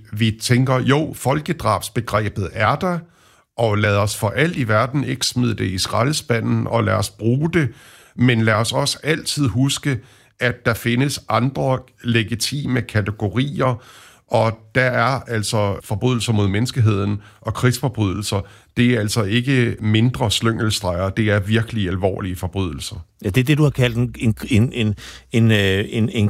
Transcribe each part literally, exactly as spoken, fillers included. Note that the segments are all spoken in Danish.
vi tænker, jo, folkedrabsbegrebet er der, og lad os for alt i verden ikke smide det i skraldespanden, og lad os bruge det, men lad os også altid huske, at der findes andre legitime kategorier, og der er altså forbrydelser mod menneskeheden og krigsforbrydelser. Det er altså ikke mindre slyngelstreger, det er virkelig alvorlige forbrydelser. Ja, det er det, du har kaldt en, en, en, en, en, en, en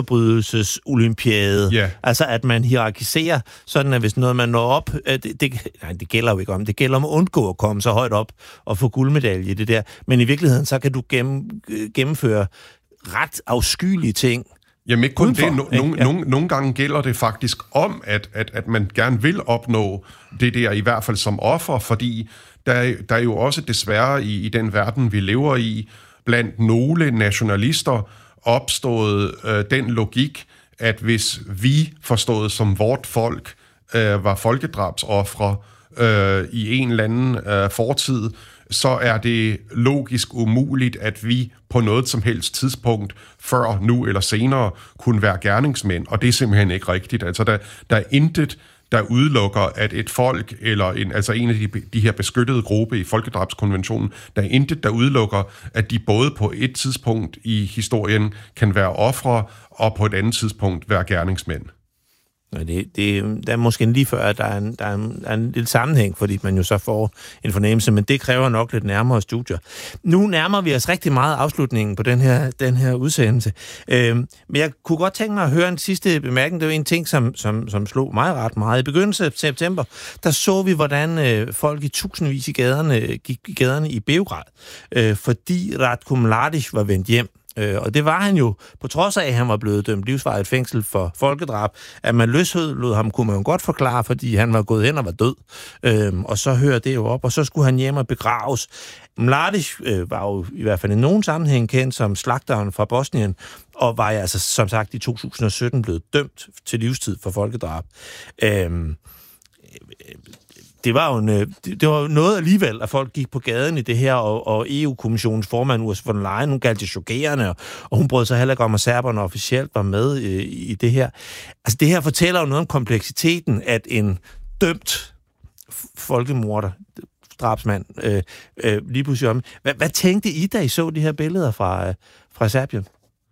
krigsforbrydelsesolympiade. Ja. Altså, at man hierarkiserer, sådan at hvis noget man når op, det, det, nej, det gælder jo ikke om, det gælder om at undgå at komme så højt op og få guldmedalje, det der. Men i virkeligheden, så kan du gennem, gennemføre ret afskyelige ting. Jamen ikke kun Udenfor, det. No, ikke? nogle, Ja. nogle, nogle gange gælder det faktisk om, at, at, at man gerne vil opnå det der, i hvert fald som offer, fordi der, der er jo også desværre i, i den verden, vi lever i, blandt nogle nationalister opstået øh, den logik, at hvis vi, forstået som vort folk, øh, var folkedrabsofre øh, i en eller anden øh, fortid, så er det logisk umuligt, at vi på noget som helst tidspunkt, før, nu eller senere, kunne være gerningsmænd. Og det er simpelthen ikke rigtigt. Altså, der, der er intet, der udelukker, at et folk, eller en, altså en af de, de her beskyttede grupper i folkedrabskonventionen, der er intet, der udelukker, at de både på et tidspunkt i historien kan være ofre, og på et andet tidspunkt være gerningsmænd. Det, det, der er måske lige før, at der er, en, der, er en, der er en lille sammenhæng, fordi man jo så får en fornemmelse, men det kræver nok lidt nærmere studier. Nu nærmer vi os rigtig meget afslutningen på den her, den her udsendelse. Øhm, men jeg kunne godt tænke mig at høre en sidste bemærkning. Det var en ting, som, som, som slog mig ret meget. I begyndelsen af september, der så vi, hvordan øh, folk i tusindvis i gaderne gik i gaderne i Beograd, øh, fordi Ratko Mladic var vendt hjem. Øh, og det var han jo, på trods af, at han var blevet dømt livsvarigt fængsel for folkedrab. At man løslod ham, kunne man jo godt forklare, fordi han var gået hen og var død. Øh, og så hører det jo op, og så skulle han hjem og begraves. Mladic øh, var jo i hvert fald i nogen sammenhæng kendt som slagteren fra Bosnien, og var altså, som sagt, i to tusind og sytten blevet dømt til livstid for folkedrab. Øh, Det var jo en, det var noget alligevel, at folk gik på gaden i det her, og, og E U-kommissionens formand, Ursula von der Leyen, hun kaldte det chokerende, og, og hun brød sig heller ikke om, at serberne officielt var med i, i det her. Altså, det her fortæller jo noget om kompleksiteten, at en dømt folkemorder, drabsmand, øh, øh, lige pludselig om. Hvad, hvad tænkte I, da I så de her billeder fra, øh, fra Serbien?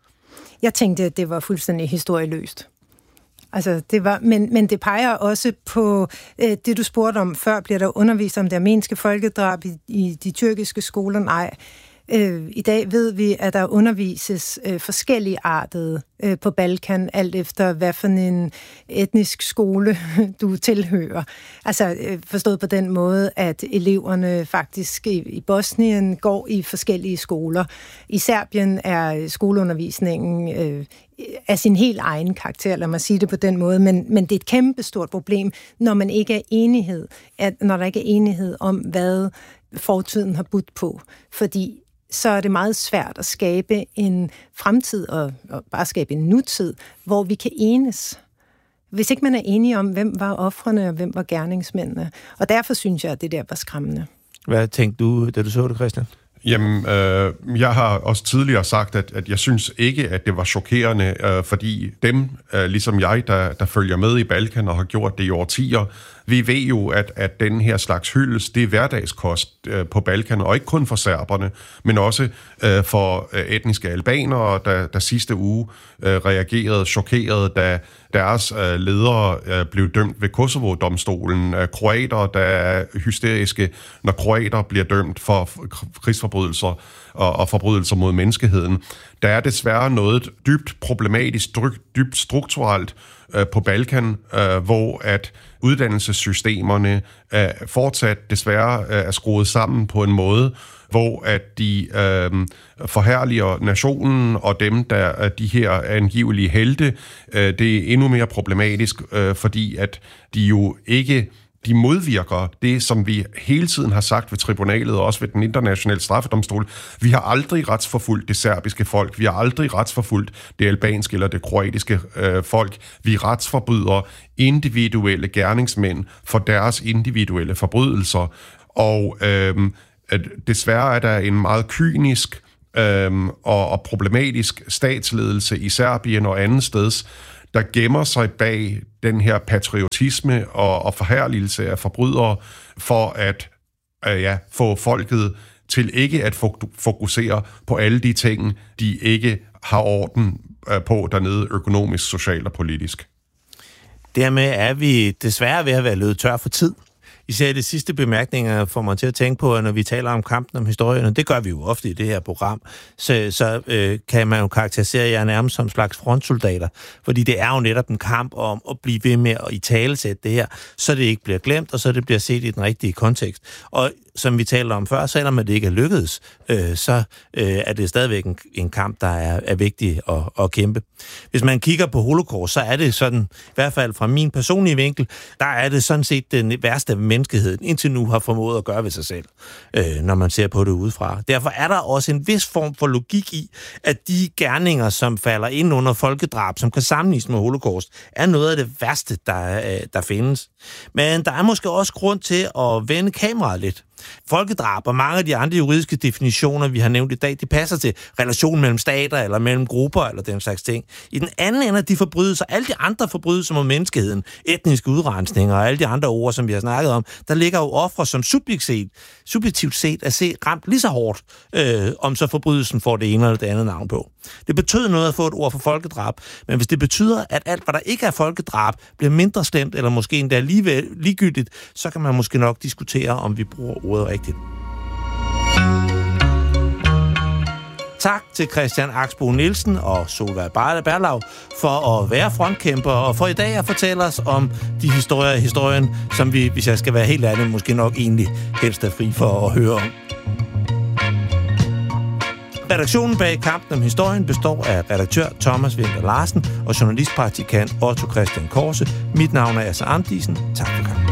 Jeg tænkte, at det var fuldstændig historieløst. Altså, det var, men, men det peger også på øh, det, du spurgte om før. Bliver der undervist om det armenske folkedrab i, i de tyrkiske skoler? Nej. Øh, I dag ved vi, at der undervises øh, forskellige artede øh, på Balkan, alt efter hvad for en etnisk skole du tilhører. Altså øh, forstået på den måde, at eleverne faktisk i, i Bosnien går i forskellige skoler. I Serbien er skoleundervisningen øh, af sin helt egen karakter, lad mig sige det på den måde, men, men det er et kæmpe stort problem, når man ikke er enighed, at, når der ikke er enighed om, hvad fortiden har budt på. Fordi så er det meget svært at skabe en fremtid og, og bare skabe en nutid, hvor vi kan enes. Hvis ikke man er enige om, hvem var ofrene og hvem var gerningsmændene. Og derfor synes jeg, at det der var skræmmende. Hvad tænkte du, da du så det, Christian? Jamen, øh, jeg har også tidligere sagt, at, at jeg synes ikke, at det var chokerende, øh, fordi dem, øh, ligesom jeg, der, der følger med i Balkan og har gjort det i årtier, vi ved jo, at, at den her slags hyldest, det er hverdagskost øh, på Balkan, og ikke kun for serberne, men også øh, for øh, etniske albanere, der, der sidste uge øh, reagerede chokeret, da deres øh, ledere øh, blev dømt ved Kosovo-domstolen. Øh, kroater, der er hysteriske, når kroater bliver dømt for krigsforbrydelser og, og forbrydelser mod menneskeheden. Der er desværre noget dybt problematisk, dybt strukturelt øh, på Balkan, øh, hvor at uddannelsessystemerne øh, fortsat desværre øh, er skruet sammen på en måde, hvor at de øh, forherliger nationen og dem, der er de her angivelige helte. Øh, det er endnu mere problematisk, øh, fordi at de jo ikke de modvirker det, som vi hele tiden har sagt ved tribunalet og også ved den internationale straffedomstol. Vi har aldrig retsforfulgt det serbiske folk. Vi har aldrig retsforfulgt det albanske eller det kroatiske øh, folk. Vi retsforbryder individuelle gerningsmænd for deres individuelle forbrydelser. Og øh, desværre er der en meget kynisk øh, og, og problematisk statsledelse i Serbien og andet steds, der gemmer sig bag den her patriotisme og, og forherligelse af forbrydere for at øh, ja, få folket til ikke at fokusere på alle de ting, de ikke har orden på dernede økonomisk, socialt og politisk. Dermed er vi desværre ved at være løbet tør for tid. Især de sidste bemærkninger får mig til at tænke på, at når vi taler om kampen om historien, og det gør vi jo ofte i det her program, så, så øh, kan man jo karakterisere jer nærmest som slags frontsoldater, fordi det er jo netop en kamp om at blive ved med at italesætte det her, så det ikke bliver glemt, og så det bliver set i den rigtige kontekst. Og som vi talte om før, selvom det ikke er lykkedes, øh, så øh, er det stadigvæk en, en kamp, der er, er vigtig at, at kæmpe. Hvis man kigger på Holocaust, så er det sådan, i hvert fald fra min personlige vinkel, der er det sådan set den værste menneskeheden indtil nu har formået at gøre ved sig selv, øh, når man ser på det udefra. Derfor er der også en vis form for logik i, at de gerninger, som falder ind under folkedrab, som kan sammenlignes med Holocaust, er noget af det værste, der, øh, der findes. Men der er måske også grund til at vende kameraet lidt. Folkedrab og mange af de andre juridiske definitioner, vi har nævnt i dag, de passer til relationen mellem stater eller mellem grupper eller den slags ting. I den anden ende af de forbrydelser, alle de andre forbrydelser mod menneskeheden, etniske udrensninger og alle de andre ord, som vi har snakket om, der ligger jo ofre som subjektivt set, subjektivt set at se ramt lige så hårdt, øh, om så forbrydelsen får det ene eller det andet navn på. Det betød noget at få et ord for folkedrab, men hvis det betyder, at alt, hvad der ikke er folkedrab, bliver mindre slemt eller måske endda lige, ligegyldigt, så kan man måske nok diskutere, om vi bruger ordet rigtigt. Tak til Christian Axbo Nielsen og Solveig Berlau for at være frontkæmper og for i dag at fortælle os om de historier i historien, som vi, hvis jeg skal være helt ærlig, måske nok egentlig helst er fri for at høre om. Redaktionen bag Kampen om historien består af redaktør Thomas Winther Larsen og journalistpraktikant Otto Christian Korse. Mit navn er Asser Amdisen. Tak for kampen.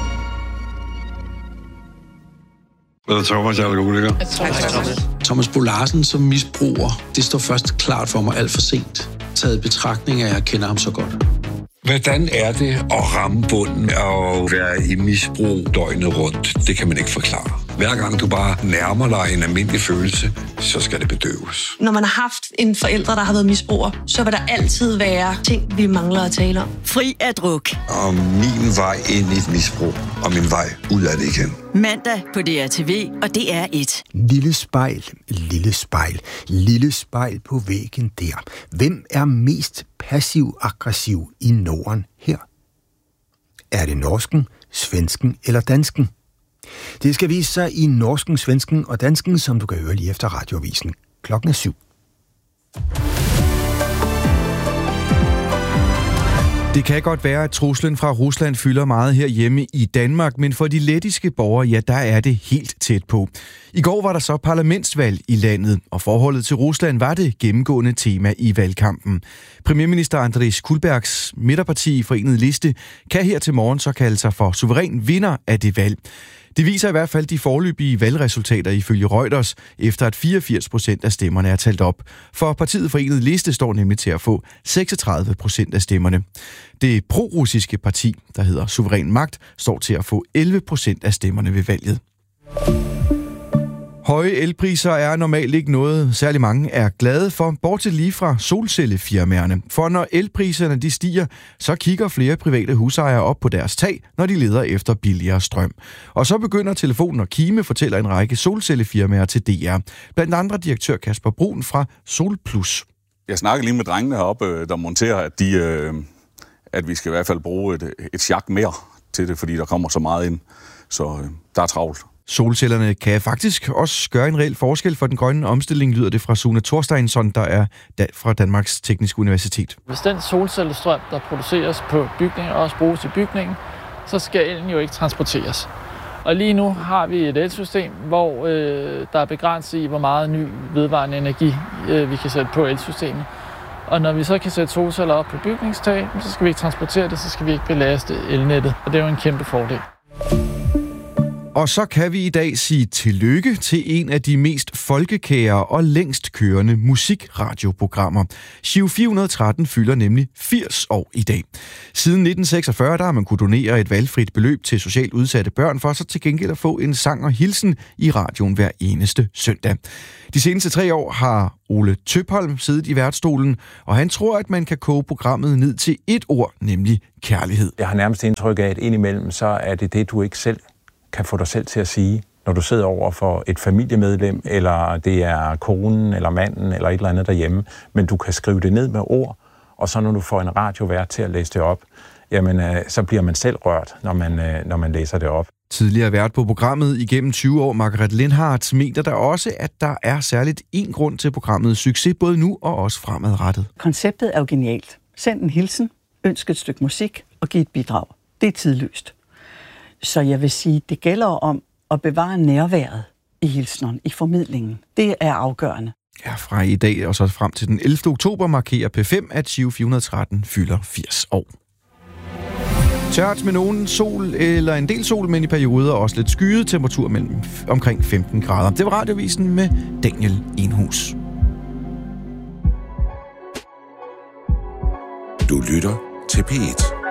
Hvad er Thomas, jeg er alkoholiker? Thomas Bo Larsen som misbruger, det står først klart for mig alt for sent. Taget i betragtning af, at jeg kender ham så godt. Hvordan er det at ramme bunden og være i misbrug døgnet rundt? Det kan man ikke forklare. Hver gang du bare nærmer dig en almindelig følelse, så skal det bedøves. Når man har haft en forælder, der har været misbruger, så vil der altid være ting, vi mangler at tale om. Fri af druk. Og min vej ind i et misbrug, og min vej ud af det igen. Mandag på D R T V og D R et. Lille spejl, lille spejl, lille spejl på væggen der. Hvem er mest passiv-aggressiv i Norden her? Er det norsken, svensken eller dansken? Det skal vise sig i norsken, svensken og dansken, som du kan høre lige efter radioavisen. Klokken er syv. Det kan godt være, at truslen fra Rusland fylder meget herhjemme i Danmark, men for de lettiske borgere, ja, der er det helt tæt på. I går var der så parlamentsvalg i landet, og forholdet til Rusland var det gennemgående tema i valgkampen. Premierminister Andris Kulbergs midterparti Forenede Liste kan her til morgen så kalde sig for suveræn vinder af det valg. Det viser i hvert fald de foreløbige valgresultater ifølge Reuters, efter at fireogfirs procent af stemmerne er talt op. For partiet Forenede Liste står nemlig til at få seksogtredive procent af stemmerne. Det pro-russiske parti, der hedder Suveræn Magt, står til at få elleve procent af stemmerne ved valget. Høje elpriser er normalt ikke noget, særlig mange er glade for, bortset lige fra solcellefirmaerne. For når elpriserne de stiger, så kigger flere private husejere op på deres tag, når de leder efter billigere strøm. Og så begynder telefonen at kime, fortæller en række solcellefirmaer til D R. Blandt andre direktør Kasper Brun fra Solplus. Jeg snakker lige med drengene heroppe, der monterer, at, de, øh, at vi skal i hvert fald bruge et, et sjak mere til det, fordi der kommer så meget ind. Så øh, der er travlt. Solcellerne kan faktisk også gøre en reel forskel for den grønne omstilling, lyder det fra Sune Thorsteinsson, der er fra Danmarks Tekniske Universitet. Hvis den solcellestrøm, der produceres på bygningen, også bruges i bygningen, så skal elen jo ikke transporteres. Og lige nu har vi et elsystem, hvor øh, der er begrænset i, hvor meget ny vedvarende energi øh, vi kan sætte på elsystemet. Og når vi så kan sætte solceller op på bygningstag, så skal vi ikke transportere det, så skal vi ikke belaste elnettet. Og det er jo en kæmpe fordel. Og så kan vi i dag sige tillykke til en af de mest folkekære og længst kørende musikradioprogrammer. Giro fire hundrede og tretten fylder nemlig firs år i dag. Siden nitten seksogfyrre der har man kunne donere et valgfrit beløb til socialt udsatte børn, for så til gengæld at få en sang og hilsen i radioen hver eneste søndag. De seneste tre år har Ole Tøpholm siddet i værtsstolen, og han tror, at man kan koge programmet ned til et ord, nemlig kærlighed. Jeg har nærmest indtryk af, at indimellem så er det det, du ikke selv kan få dig selv til at sige, når du sidder over for et familiemedlem, eller det er konen, eller manden, eller et eller andet derhjemme, men du kan skrive det ned med ord, og så når du får en radiovært til at læse det op, jamen så bliver man selv rørt, når man, når man læser det op. Tidligere vært på programmet igennem tyve år, Margaret Lindhardt, mener der også, at der er særligt en grund til programmets succes, både nu og også fremadrettet. Konceptet er jo genialt. Send en hilsen, ønsk et stykke musik og giv et bidrag. Det er tidløst. Så jeg vil sige, det gælder om at bevare nærværet i hilsneren, i formidlingen. Det er afgørende. Ja, fra i dag og så frem til den ellevte oktober markerer P fem, at Giro fire hundrede og tretten fylder firs år. Tørt med nogen sol eller en del sol, men i perioder også lidt skyet, temperatur mellem omkring femten grader. Det var Radiovisen med Daniel Enhus. Du lytter til P et.